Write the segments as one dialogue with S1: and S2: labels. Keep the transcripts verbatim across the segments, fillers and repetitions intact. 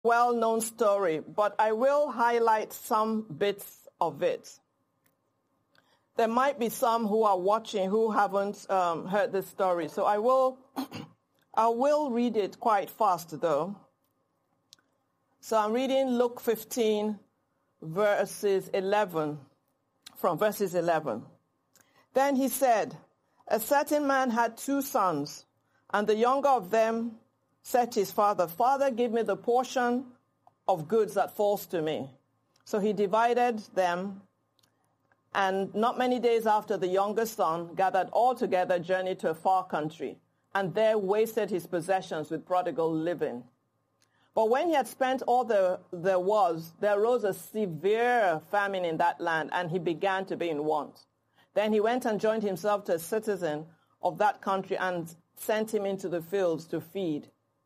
S1: well-known story, but I will highlight some bits of it. There might be some who are watching who haven't um, heard this story, so I will, I will read it quite fast, though. So I'm reading Luke fifteen, verses eleven, from verses eleven. Then he said, "A certain man had two sons, and the younger of them said to his father, 'Father, give me the portion of goods that falls to me.' So he divided them, and not many days after, the younger son gathered all together, journeyed to a far country, and there wasted his possessions with prodigal living. But when he had spent all there, there was, there arose a severe famine in that land, and he began to be in want. Then he went and joined himself to a citizen of that country and sent him into the fields to feed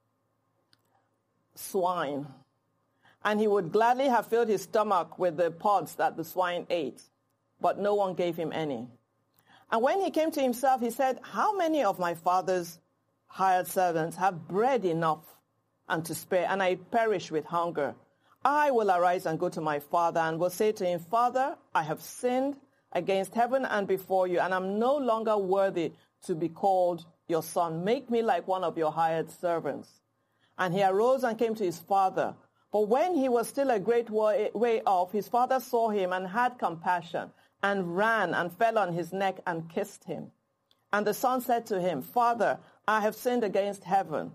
S1: swine. And he would gladly have filled his stomach with the pods that the swine ate, but no one gave him any. And when he came to himself, he said, 'How many of my father's hired servants have bread enough and to spare, and I perish with hunger? I will arise and go to my father and will say to him, Father, I have sinned against heaven and before you, and I'm no longer worthy to be called your son. Make me like one of your hired servants.' And he arose and came to his father. But when he was still a great way off, his father saw him and had compassion, and ran and fell on his neck and kissed him. And the son said to him, 'Father, I have sinned against heaven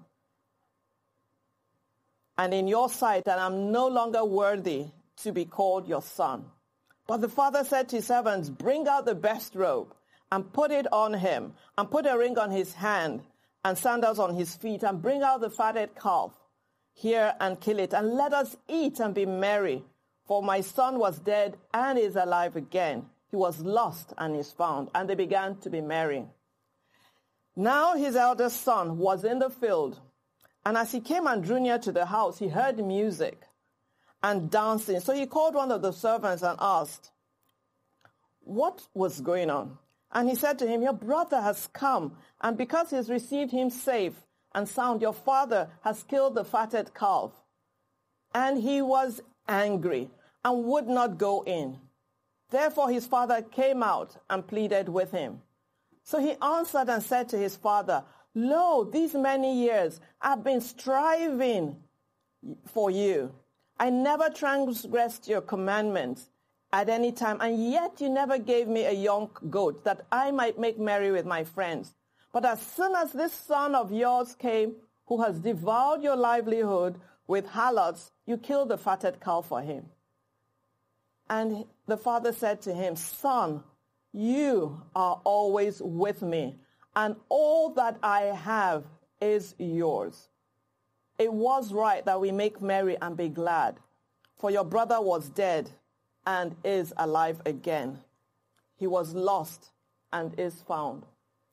S1: and in your sight, and I'm no longer worthy to be called your son.' But the father said to his servants, 'Bring out the best robe and put it on him, and put a ring on his hand and sandals on his feet, and bring out the fatted calf here and kill it, and let us eat and be merry. For my son was dead and is alive again. He was lost and is found.' And they began to be merry. Now his eldest son was in the field, and as he came and drew near to the house, he heard music and dancing. So he called one of the servants and asked, 'What was going on?' And he said to him, 'Your brother has come, and because he's received him safe and sound, your father has killed the fatted calf.' And he was angry and would not go in. Therefore his father came out and pleaded with him. So he answered and said to his father, 'Lo, these many years I've been striving for you. I never transgressed your commandments at any time, and yet you never gave me a young goat that I might make merry with my friends. But as soon as this son of yours came, who has devoured your livelihood with harlots, you killed the fatted calf for him.' And the father said to him, 'Son, you are always with me, and all that I have is yours. It was right that we make merry and be glad, for your brother was dead and is alive again. He was lost and is found.'"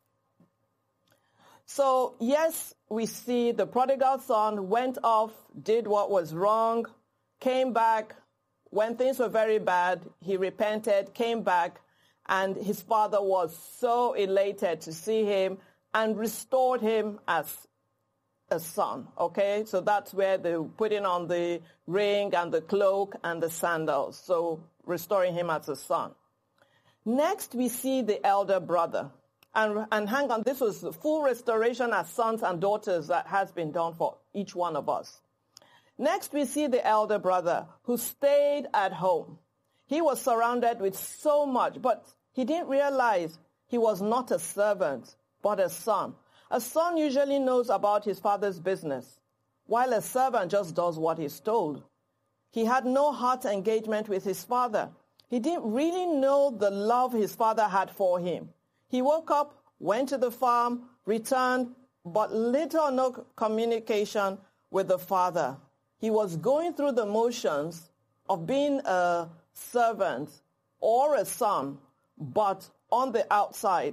S1: So, yes, we see the prodigal son went off, did what was wrong, came back. When things were very bad, he repented, came back, and his father was so elated to see him and restored him as a son, okay? So that's where they're putting on the ring and the cloak and the sandals, so restoring him as a son. Next, we see the elder brother. And, and hang on, this was full restoration as sons and daughters that has been done for each one of us. Next, we see the elder brother who stayed at home. He was surrounded with so much, but he didn't realize he was not a servant, but a son. A son usually knows about his father's business, while a servant just does what he's told. He had no heart engagement with his father. He didn't really know the love his father had for him. He woke up, went to the farm, returned, but little or no communication with the father. He was going through the motions of being a servant or a son, but on the outside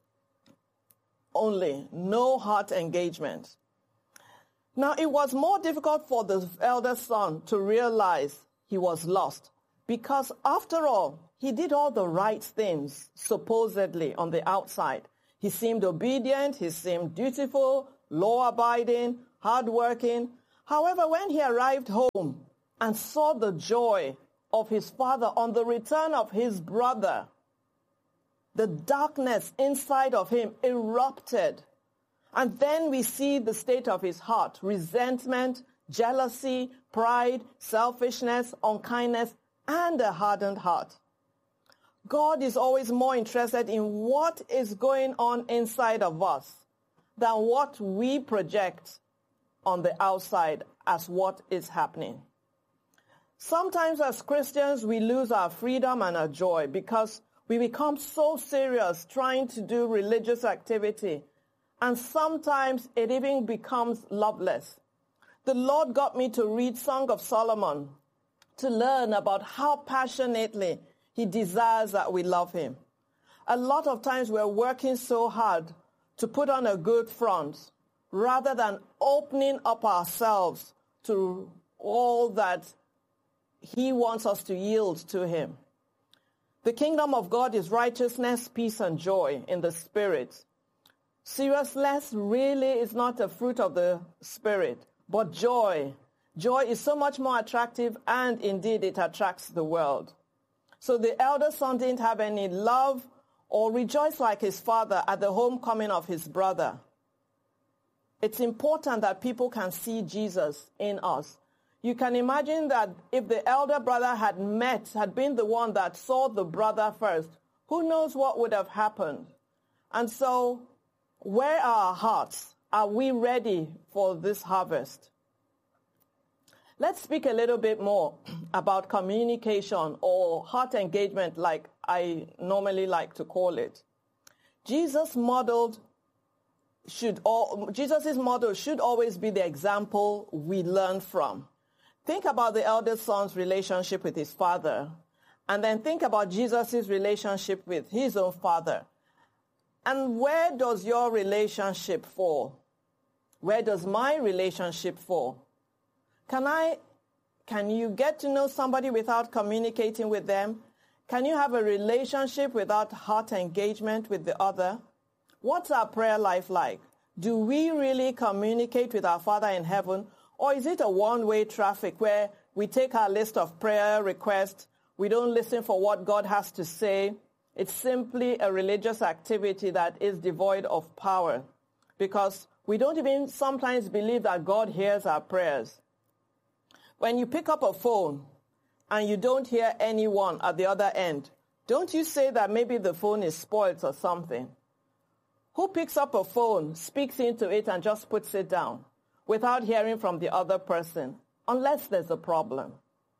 S1: only, no heart engagement. Now, it was more difficult for the elder son to realize he was lost, because after all, he did all the right things, supposedly, on the outside. He seemed obedient, he seemed dutiful, law-abiding, hardworking. However, when he arrived home and saw the joy of his father on the return of his brother, the darkness inside of him erupted. And then we see the state of his heart: resentment, jealousy, pride, selfishness, unkindness, and a hardened heart. God is always more interested in what is going on inside of us than what we project on the outside as what is happening. Sometimes as Christians, we lose our freedom and our joy because we become so serious trying to do religious activity, and sometimes it even becomes loveless. The Lord got me to read Song of Solomon to learn about how passionately he desires that we love him. A lot of times we're working so hard to put on a good front rather than opening up ourselves to all that he wants us to yield to him. The kingdom of God is righteousness, peace, and joy in the Spirit. Seriousness really is not a fruit of the Spirit, but joy. Joy is so much more attractive, and indeed it attracts the world. So the elder son didn't have any love or rejoice like his father at the homecoming of his brother. It's important that people can see Jesus in us. You can imagine that if the elder brother had met, had been the one that saw the brother first, who knows what would have happened? And so, where are our hearts? Are we ready for this harvest? Let's speak a little bit more about communication or heart engagement, like I normally like to call it. Jesus modeled should all, Jesus's model should always be the example we learn from. Think about the elder son's relationship with his father, and then think about Jesus' relationship with his own father. And where does your relationship fall? Where does my relationship fall? Can I, can you get to know somebody without communicating with them? Can you have a relationship without heart engagement with the other? What's our prayer life like? Do we really communicate with our Father in heaven? Or is it a one-way traffic where we take our list of prayer requests, we don't listen for what God has to say? It's simply a religious activity that is devoid of power, because we don't even sometimes believe that God hears our prayers. When you pick up a phone and you don't hear anyone at the other end, don't you say that maybe the phone is spoiled or something? Who picks up a phone, speaks into it, and just puts it down without hearing from the other person, unless there's a problem?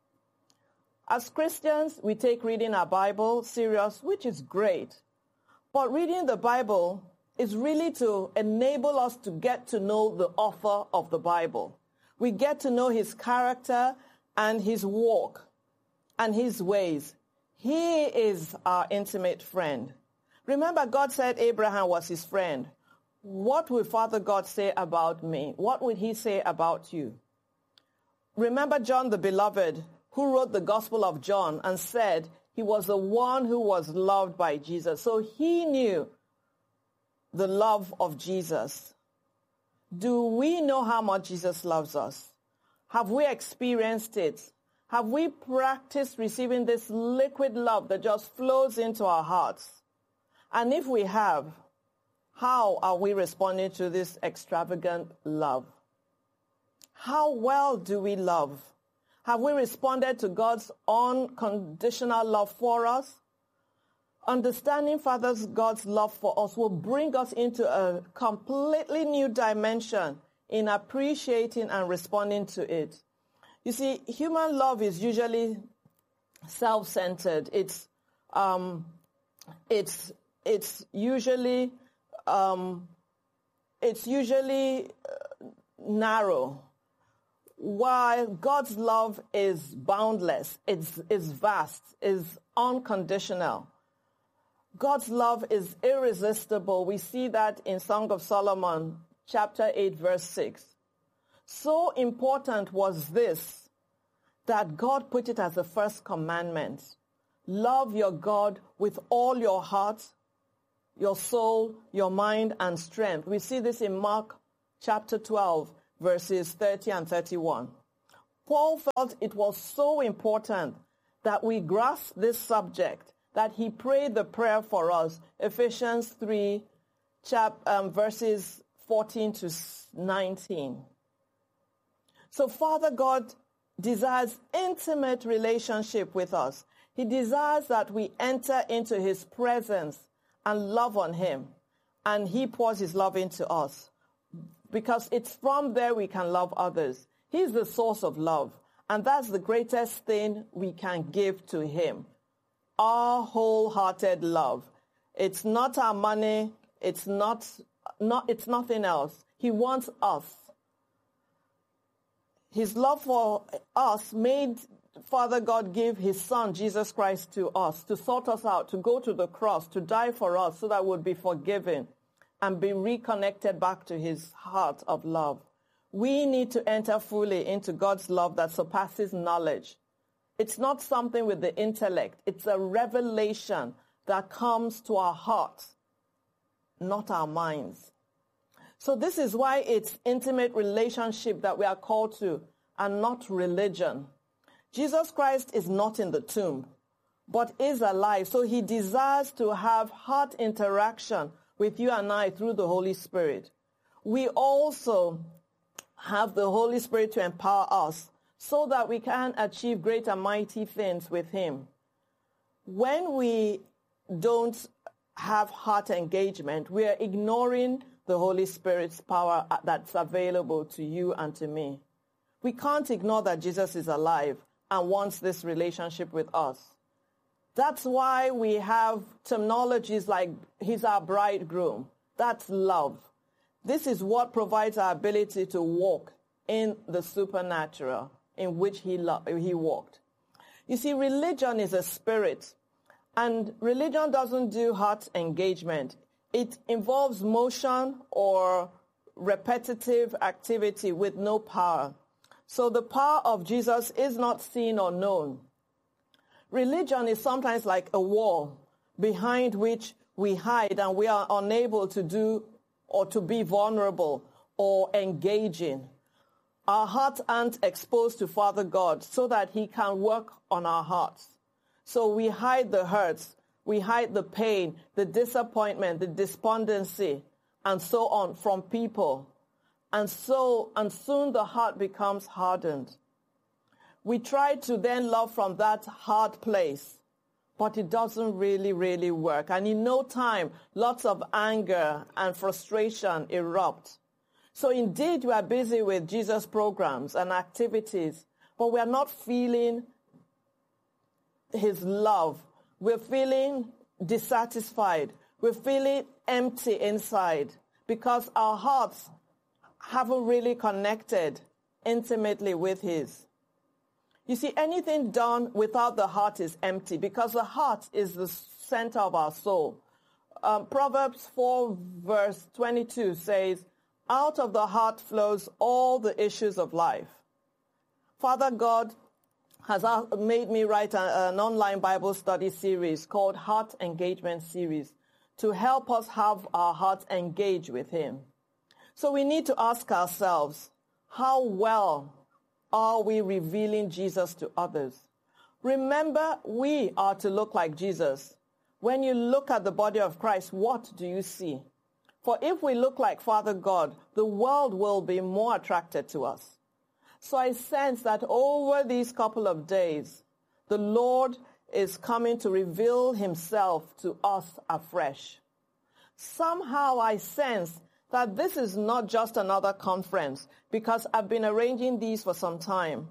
S1: As Christians, we take reading our Bible serious, which is great. But reading the Bible is really to enable us to get to know the author of the Bible. We get to know his character and his walk and his ways. He is our intimate friend. Remember, God said Abraham was his friend. What will Father God say about me? What would he say about you? Remember John the Beloved, who wrote the Gospel of John and said he was the one who was loved by Jesus. So he knew the love of Jesus. Do we know how much Jesus loves us? Have we experienced it? Have we practiced receiving this liquid love that just flows into our hearts? And if we have, how are we responding to this extravagant love? How well do we love? Have we responded to God's unconditional love for us? Understanding Father God's love for us will bring us into a completely new dimension in appreciating and responding to it. You see, human love is usually self-centered. It's um, it's it's usually um, it's usually narrow, while God's love is boundless. It's is vast. Is unconditional. God's love is irresistible. We see that in Song of Solomon, chapter eight, verse six. So important was this that God put it as the first commandment. Love your God with all your heart, your soul, your mind, and strength. We see this in Mark chapter twelve, verses thirty and thirty-one. Paul felt it was so important that we grasp this subject that he prayed the prayer for us, Ephesians three, chap, um, verses fourteen to nineteen. So Father God desires intimate relationship with us. He desires that we enter into his presence and love on him, and he pours his love into us, because it's from there we can love others. He's the source of love, and that's the greatest thing we can give to him, our wholehearted love. It's not our money, it's not, not it's nothing else. He wants us. His love for us made Father God give his son, Jesus Christ, to us, to sort us out, to go to the cross, to die for us so that we'd be forgiven and be reconnected back to his heart of love. We need to enter fully into God's love that surpasses knowledge. It's not something with the intellect. It's a revelation that comes to our hearts, not our minds. So this is why it's intimate relationship that we are called to, and not religion. Jesus Christ is not in the tomb, but is alive. So he desires to have heart interaction with you and I through the Holy Spirit. We also have the Holy Spirit to empower us so that we can achieve great and mighty things with him. When we don't have heart engagement, we are ignoring the Holy Spirit's power that's available to you and to me. We can't ignore that Jesus is alive and wants this relationship with us. That's why we have terminologies like he's our bridegroom. That's love. This is what provides our ability to walk in the supernatural in which he, lo- he walked. You see, religion is a spirit, and religion doesn't do heart engagement. It involves motion or repetitive activity with no power. So the power of Jesus is not seen or known. Religion is sometimes like a wall behind which we hide, and we are unable to do or to be vulnerable or engaging. Our hearts aren't exposed to Father God so that he can work on our hearts. So we hide the hurts, we hide the pain, the disappointment, the despondency, and so on from people. And so, and soon the heart becomes hardened. We try to then love from that hard place, but it doesn't really, really work. And in no time, lots of anger and frustration erupt. So indeed, we are busy with Jesus programs and activities, but we are not feeling his love. We're feeling dissatisfied. We're feeling empty inside because our hearts haven't really connected intimately with his. You see, anything done without the heart is empty, because the heart is the center of our soul. Um, Proverbs four verse twenty-two says, out of the heart flows all the issues of life. Father God has made me write a, an online Bible study series called Heart Engagement Series to help us have our hearts engage with him. So we need to ask ourselves, how well are we revealing Jesus to others? Remember, we are to look like Jesus. When you look at the body of Christ, what do you see? For if we look like Father God, the world will be more attracted to us. So I sense that over these couple of days, the Lord is coming to reveal himself to us afresh. Somehow I sense that this is not just another conference, because I've been arranging these for some time.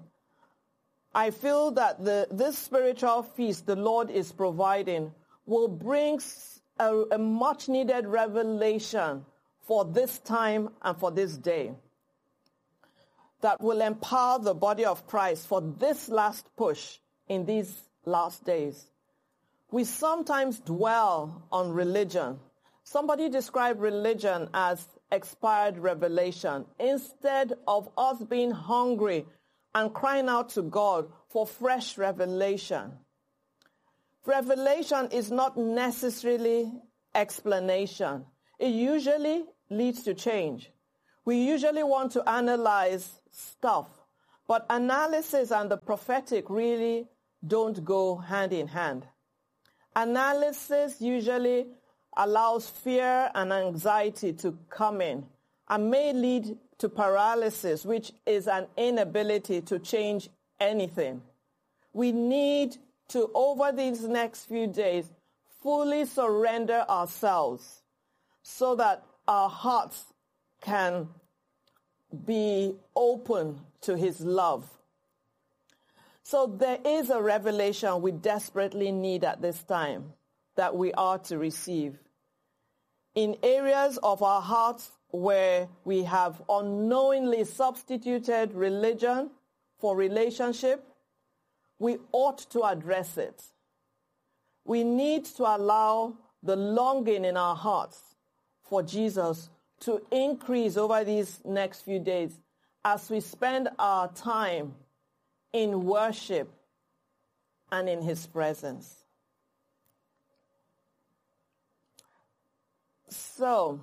S1: I feel that the, this spiritual feast the Lord is providing will bring a, a much-needed revelation for this time and for this day that will empower the body of Christ for this last push in these last days. We sometimes dwell on religion. Somebody described religion as expired revelation, instead of us being hungry and crying out to God for fresh revelation. Revelation is not necessarily explanation. It usually leads to change. We usually want to analyze stuff, but analysis and the prophetic really don't go hand in hand. Analysis usually allows fear and anxiety to come in and may lead to paralysis, which is an inability to change anything. We need to, over these next few days, fully surrender ourselves so that our hearts can be open to his love. So there is a revelation we desperately need at this time that we are to receive. In areas of our hearts where we have unknowingly substituted religion for relationship, we ought to address it. We need to allow the longing in our hearts for Jesus to increase over these next few days as we spend our time in worship and in his presence. So,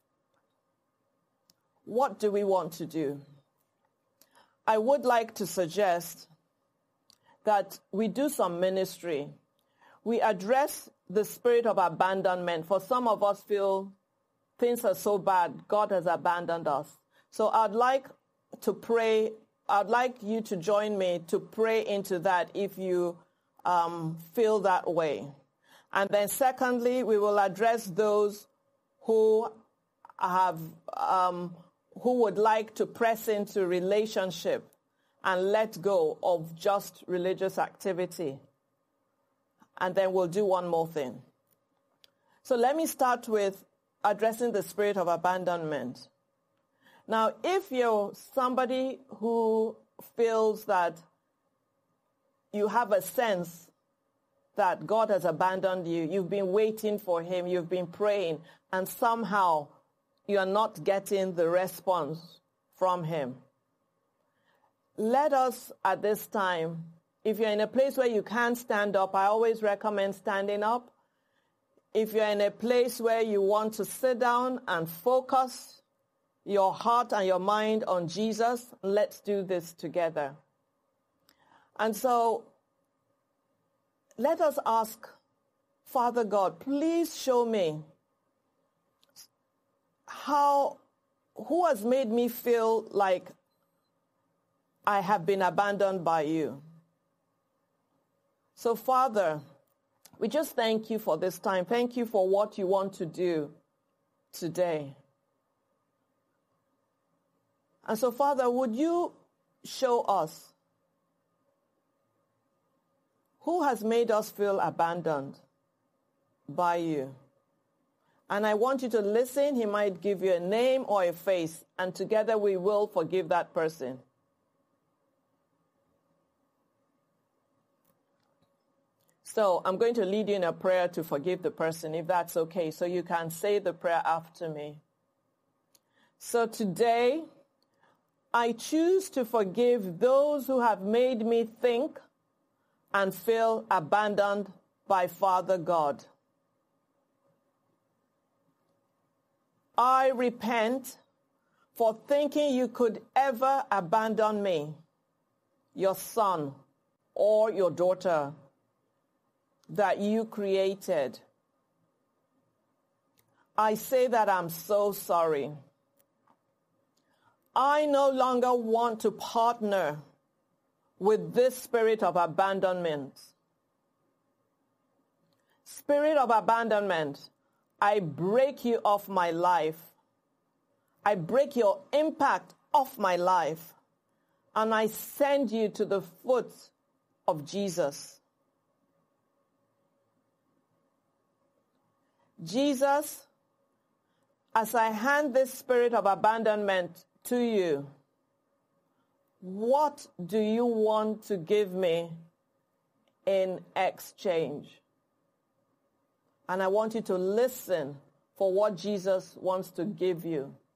S1: what do we want to do? I would like to suggest that we do some ministry. We address the spirit of abandonment. For some of us feel things are so bad, God has abandoned us. So I'd like to pray, I'd like you to join me to pray into that if you um, feel that way. And then secondly, we will address those who have, um, who would like to press into relationship and let go of just religious activity. And then we'll do one more thing. So let me start with addressing the spirit of abandonment. Now, if you're somebody who feels that you have a sense that God has abandoned you, you've been waiting for him, you've been praying, and somehow you are not getting the response from him, let us at this time, if you're in a place where you can't stand up, I always recommend standing up. If you're in a place where you want to sit down and focus your heart and your mind on Jesus, let's do this together. And so let us ask, Father God, please show me how, who has made me feel like I have been abandoned by you. So, Father, we just thank you for this time. Thank you for what you want to do today. And so, Father, would you show us who has made us feel abandoned by you? And I want you to listen. He might give you a name or a face, and together we will forgive that person. So I'm going to lead you in a prayer to forgive the person, if that's okay. So you can say the prayer after me. So today, I choose to forgive those who have made me think and feel abandoned by Father God. I repent for thinking you could ever abandon me, your son or your daughter that you created. I say that I'm so sorry. I no longer want to partner with this spirit of abandonment. Spirit of abandonment, I break you off my life. I break your impact off my life. And I send you to the foot of Jesus. Jesus, as I hand this spirit of abandonment to you, what do you want to give me in exchange? And I want you to listen for what Jesus wants to give you.